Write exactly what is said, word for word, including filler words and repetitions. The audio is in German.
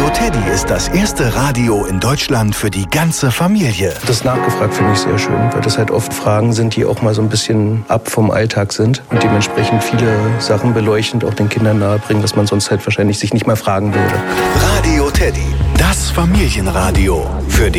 Teddy ist das erste Radio in Deutschland für die ganze Familie. Das nachgefragt finde ich sehr schön, weil das halt oft Fragen sind, die auch mal so ein bisschen ab vom Alltag sind und dementsprechend viele Sachen beleuchtend auch den Kindern nahebringen, dass man sonst halt wahrscheinlich sich nicht mal fragen würde. Radio Teddy, das Familienradio für die